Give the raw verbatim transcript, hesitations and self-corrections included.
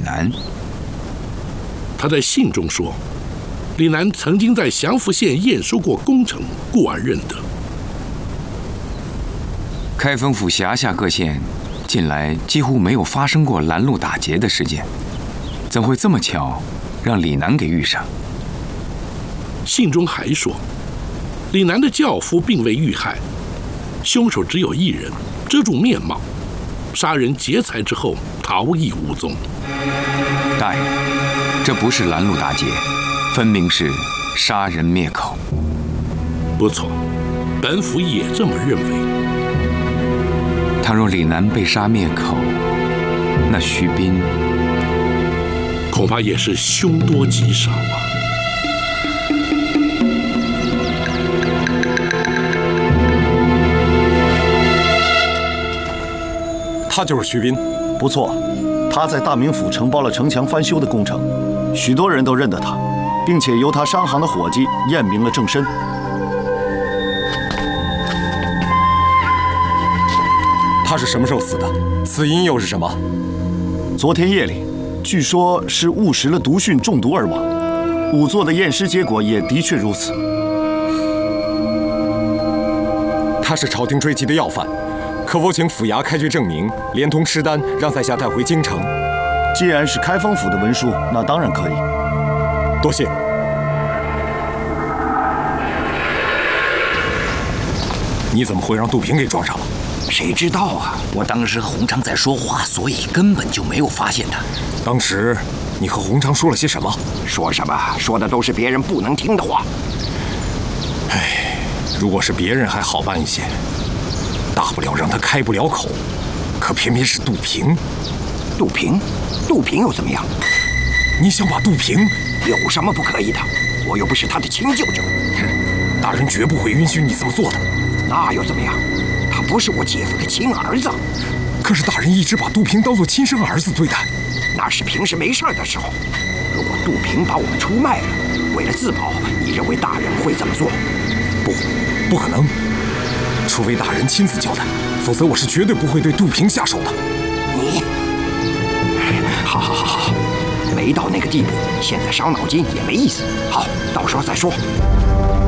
南。 他在信中说，李楠曾经在祥符县验收过工程，故而认得。 开封府辖下各县近来几乎没有发生过拦路打劫的事件，怎会这么巧，让李楠给遇上？ 信中还说，李楠的轿夫并未遇害，凶手只有一人，遮住面貌，杀人劫财之后逃逸无踪。 大人，这不是拦路打劫，分明是杀人灭口。 不错，本府也这么认为。 倘若李楠被杀灭口，那徐斌恐怕也是凶多吉少啊。 他就是徐斌， 不错，他在大名府承包了城墙翻修的工程，许多人都认得他，并且由他商行的伙计验明了正身。 他是什么时候死的？死因又是什么？ 昨天夜里，据说是误食了毒蕈中毒而亡。仵作的验尸结果也的确如此。 他是朝廷追缉的要犯，可否请府衙开具证明，连同尸单，让在下带回京城？ 既然是开封府的文书，那当然可以。 多谢。你怎么会让杜平给撞上了？ 谁知道啊！我当时和洪昌在说话，所以根本就没有发现他。 当时你和洪昌说了些什么？ 说什么？说的都是别人不能听的话。 唉，如果是别人还好办一些，大不了让他开不了口。可偏偏是杜平。 杜平？杜平又怎么样？ 你想把杜平？ 有什么不可以的？我又不是他的亲舅舅。 哼，大人绝不会允许你这么做的。 那又怎么样？他不是我姐夫的亲儿子。 可是大人一直把杜平当作亲生儿子对待。 那是平时没事的时候。如果杜平把我们出卖了，为了自保，你认为大人会这么做？ 不，不可能。除非大人亲自交代，否则我是绝对不会对杜平下手的。 你，好好好好，没到那个地步，现在伤脑筋也没意思。好，到时候再说。